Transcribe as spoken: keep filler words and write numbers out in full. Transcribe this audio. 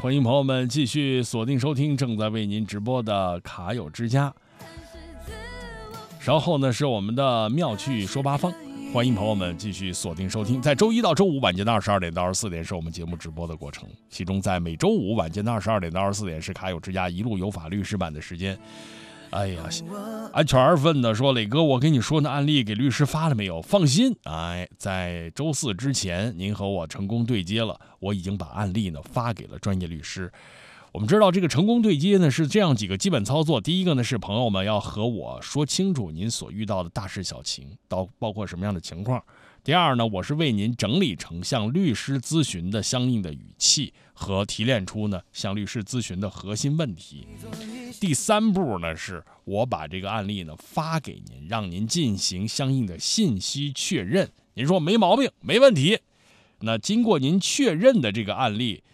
欢迎朋友们继续锁定收听正在为您直播的卡友之家。稍后呢是我们的妙趣说八方，欢迎朋友们继续锁定收听。在周一到周五晚间的二十二点到二十四点是我们节目直播的过程，其中在每周五晚间的二十二点到二十四点是卡友之家一路有法律师版的时间。哎呀，安全儿问的说，磊哥，我跟你说那案例给律师发了没有？放心，哎，在周四之前您和我成功对接了，我已经把案例呢发给了专业律师。我们知道这个成功对接呢是这样几个基本操作，第一个呢是朋友们要和我说清楚您所遇到的大事小情，到包括什么样的情况。第二呢，我是为您整理成向律师咨询的相应的语气和提炼出呢向律师咨询的核心问题。第三步呢，是我把这个案例呢发给您，让您进行相应的信息确认。您说没毛病，没问题。那经过您确认的这个案例，